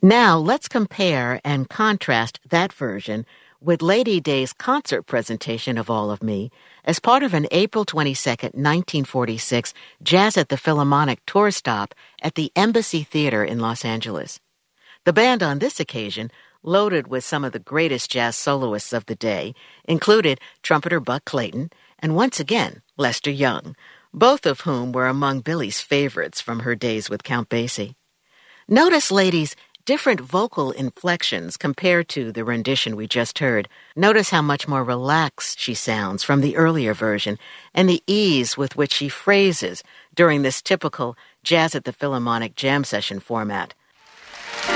Now, let's compare and contrast that version with Lady Day's concert presentation of All of Me as part of an April 22, 1946 Jazz at the Philharmonic tour stop at the Embassy Theater in Los Angeles. The band on this occasion, loaded with some of the greatest jazz soloists of the day, included trumpeter Buck Clayton and, once again, Lester Young, both of whom were among Billie's favorites from her days with Count Basie. Notice, ladies, different vocal inflections compared to the rendition we just heard. Notice how much more relaxed she sounds from the earlier version and the ease with which she phrases during this typical Jazz at the Philharmonic jam session format.